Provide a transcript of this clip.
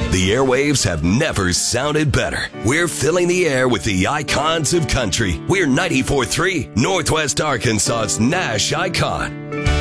The airwaves have never sounded better. We're filling the air with the icons of country. We're 94.3, Northwest Arkansas's Nash icon.